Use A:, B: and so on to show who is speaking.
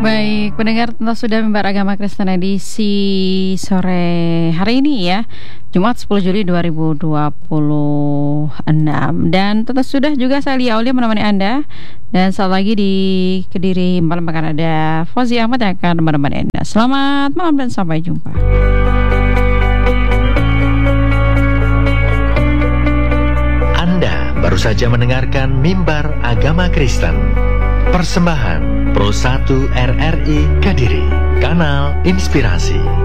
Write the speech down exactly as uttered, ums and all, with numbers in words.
A: Baik, pendengar tentu sudah mimbar agama Kristen edisi sore hari ini ya, Jumat sepuluh Juli dua ribu dua puluh enam. Dan tentu sudah juga saya Lia Aulia menemani Anda. Dan saat lagi di Kediri malam akan ada Fauzi Ahmad yang akan menemani Anda. Selamat malam dan sampai jumpa.
B: Anda baru saja mendengarkan Mimbar Agama Kristen, persembahan Pro satu R R I Kediri, kanal inspirasi.